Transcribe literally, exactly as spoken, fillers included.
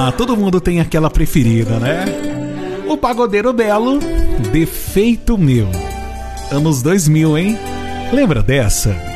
Ah, todo mundo tem aquela preferida, né? O Pagodeiro Belo, Defeito Meu. Anos dois mil, hein? Lembra dessa?